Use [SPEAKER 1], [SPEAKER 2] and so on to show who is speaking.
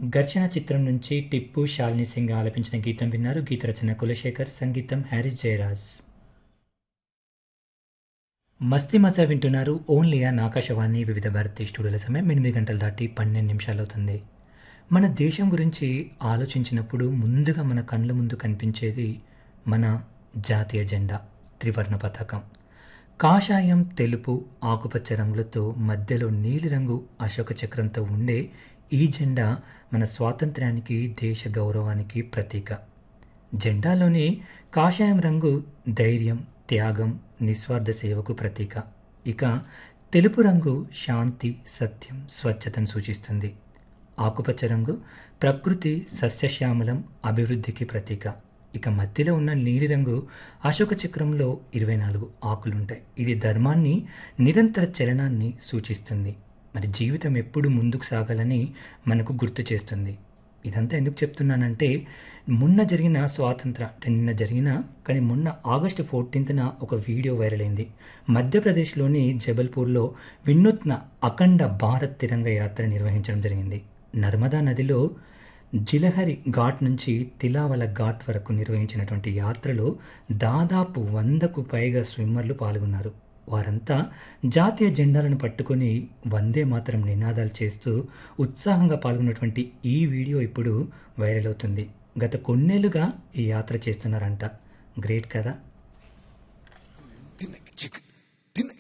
[SPEAKER 1] ఘర్షణ చిత్రం నుంచి టిప్పు శాలిని సింగ్ ఆలపించిన గీతం విన్నారు. గీత రచన కులశేఖర్, సంగీతం హ్యారిస్ జయరాజ్. మస్తీ మజా వింటున్నారు. ఓన్లీ ఆన్ ఆకాశవాణి వివిధ భారతి స్టూడియోల సమయం 8 గంటలు దాటి 12 నిమిషాలు అవుతుంది. మన దేశం గురించి ఆలోచించినప్పుడు ముందుగా మన కళ్ళ ముందు కనిపించేది మన జాతీయ జెండా, త్రివర్ణ పతాకం. కాషాయం, తెలుపు, ఆకుపచ్చ రంగులతో మధ్యలో నీలిరంగు అశోక చక్రంతో ఉండే ఈ జెండా మన స్వాతంత్ర్యానికి, దేశ గౌరవానికి ప్రతీక. జెండాలోని కాషాయం రంగు ధైర్యం, త్యాగం, నిస్వార్థ సేవకు ప్రతీక. ఇక తెలుపు రంగు శాంతి, సత్యం, స్వచ్ఛతను సూచిస్తుంది. ఆకుపచ్చ రంగు ప్రకృతి, సస్యశ్యామలం, అభివృద్ధికి ప్రతీక. ఇక మధ్యలో ఉన్న నీలిరంగు అశోక చక్రంలో 24 ఆకులుంటాయి. ఇది ధర్మాన్ని, నిరంతర చలనాన్ని సూచిస్తుంది. మరి జీవితం ఎప్పుడు ముందుకు సాగాలని మనకు గుర్తు చేస్తుంది. ఇదంతా ఎందుకు చెప్తున్నానంటే మొన్న జరిగిన నిన్న జరిగిన కానీ మొన్న ఆగస్టు 14న ఒక వీడియో వైరల్ అయింది. మధ్యప్రదేశ్లోని జబల్పూర్లో వినూత్న అఖండ భారత్ తిరంగ యాత్ర నిర్వహించడం జరిగింది. నర్మదా నదిలో జిలహరి ఘాట్ నుంచి తిలావల ఘాట్ వరకు నిర్వహించినటువంటి యాత్రలో దాదాపు 100కు పైగా స్విమ్మర్లు పాల్గొన్నారు. వారంతా జాతీయ జెండాలను పట్టుకొని వందే మాతరం నినాదాలు చేస్తూ ఉత్సాహంగా పాల్గొన్నటువంటి ఈ వీడియో ఇప్పుడు వైరల్ అవుతుంది. గత కొన్నేళ్లుగా ఈ యాత్ర చేస్తున్నారంట. గ్రేట్ కదా.